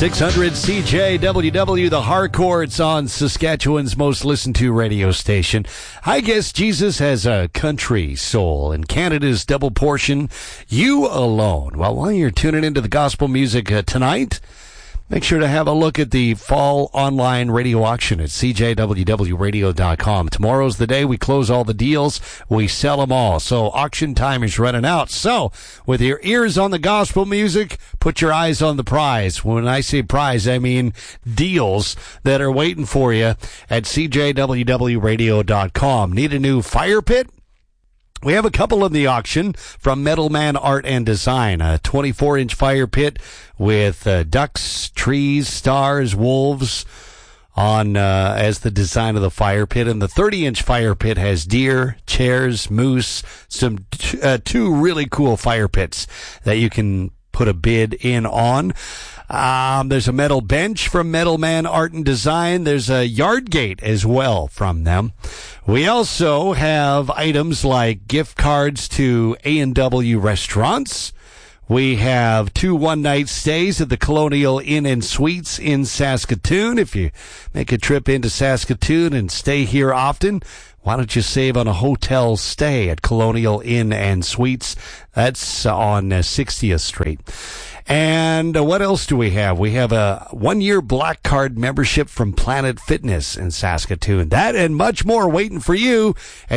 600 CJWW, the Harcourts on Saskatchewan's most listened to radio station. I guess Jesus has a country soul, and Canada's double portion, You Alone. Well, while you're tuning into the gospel music tonight, make sure to have a look at the fall online radio auction at cjwwradio.com. Tomorrow's the day we close all the deals. We sell them all. So auction time is running out. So with your ears on the gospel music, put your eyes on the prize. When I say prize, I mean deals that are waiting for you at cjwwradio.com. Need a new fire pit? We have a couple in the auction from Metal Man Art and Design. A 24-inch fire pit with ducks, trees, stars, wolves on as the design of the fire pit. And the 30-inch fire pit has deer, chairs, moose, some two really cool fire pits that you can put a bid in on. There's a metal bench from Metal Man Art and Design. There's a yard gate as well from them. We also have items like gift cards to A&W restaurants. We have 2 one-night stays at the Colonial Inn and Suites in Saskatoon. If you make a trip into Saskatoon and stay here often, why don't you save on a hotel stay at Colonial Inn and Suites? That's on 60th Street. And what else do we have? We have a 1-year Black Card membership from Planet Fitness in Saskatoon. That and much more waiting for you at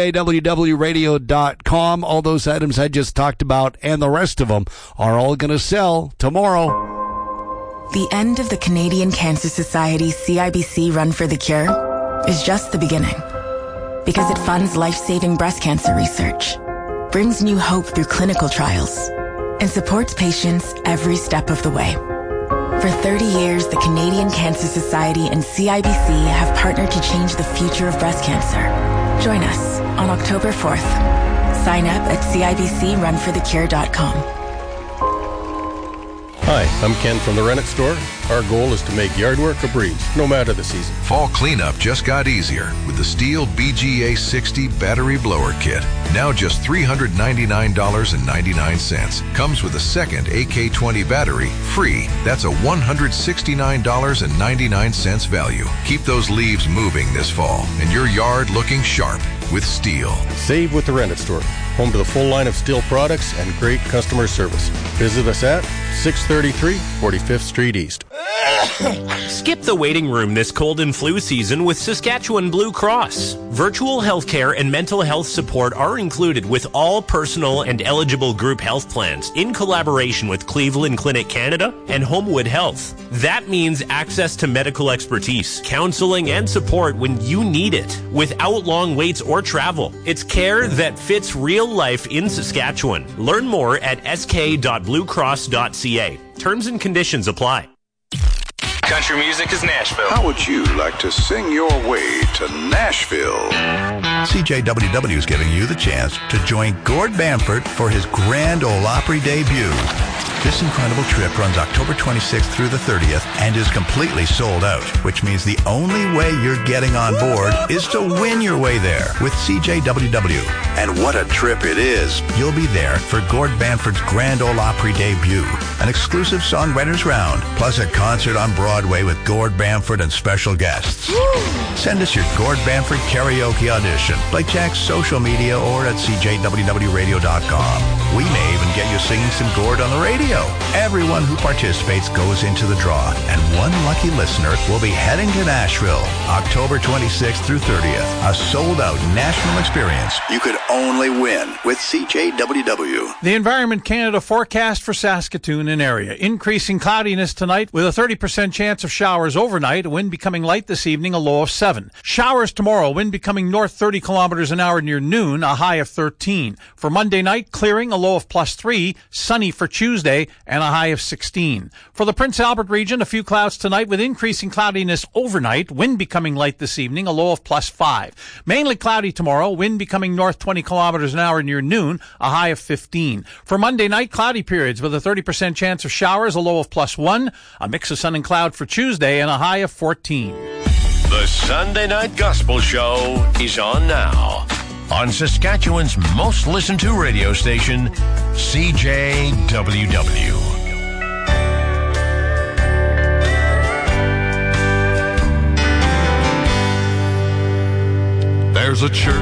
cjwwradio.com. All those items I just talked about and the rest of them are all going to sell tomorrow. The end of the Canadian Cancer Society CIBC Run for the Cure is just the beginning. Because it funds life-saving breast cancer research, brings new hope through clinical trials, and supports patients every step of the way. For 30 years, the Canadian Cancer Society and CIBC have partnered to change the future of breast cancer. Join us on October 4th. Sign up at cibcrunforthecure.com. Hi, I'm Ken from the Rennet Store. Our goal is to make yard work a breeze, no matter the season. Fall cleanup just got easier with the Stihl BGA 60 battery blower kit. Now just $399.99. Comes with a second AK20 battery free. That's a $169.99 value. Keep those leaves moving this fall and your yard looking sharp with Stihl. Save with the Rennet Store, home to the full line of Stihl products and great customer service. Visit us at 633 45th Street East. Skip the waiting room this cold and flu season with Saskatchewan Blue Cross. Virtual healthcare and mental health support are included with all personal and eligible group health plans in collaboration with Cleveland Clinic Canada and Homewood Health. That means access to medical expertise, counseling, and support when you need it without long waits or travel. It's care that fits real life in Saskatchewan. Learn more at sk.bluecross.ca. Terms and conditions apply. Country music is Nashville. How would you like to sing your way to Nashville? CJWW is giving you the chance to join Gord Bamford for his Grand Ole Opry debut. This incredible trip runs October 26th through the 30th and is completely sold out, which means the only way you're getting on board is to win your way there with CJWW. And what a trip it is. You'll be there for Gord Bamford's Grand Ole Opry debut, an exclusive songwriters round, plus a concert on Broadway with Gord Bamford and special guests. Send us your Gord Bamford karaoke audition, like Jack's social media or at cjwwradio.com. We may even get you singing some Gord on the radio. Everyone who participates goes into the draw, and one lucky listener will be heading to Nashville, October 26th through 30th. A sold-out national experience You could only win with CJWW. The Environment Canada forecast for Saskatoon and area. Increasing cloudiness tonight with a 30% chance of showers overnight, wind becoming light this evening, a low of 7. Showers tomorrow, wind becoming north 30 kilometers an hour near noon, a high of 13. For Monday night, clearing, a low of +3, sunny for Tuesday, and a high of 16. For the Prince Albert region, a few clouds tonight with increasing cloudiness overnight, wind becoming light this evening, a low of +5. Mainly cloudy tomorrow, wind becoming north 20 kilometers an hour near noon, a high of 15. For Monday night, cloudy periods with a 30% chance of showers, a low of +1, a mix of sun and cloud for Tuesday, and a high of 14. The Sunday Night Gospel Show is on now on Saskatchewan's most listened to radio station, CJWW. There's a church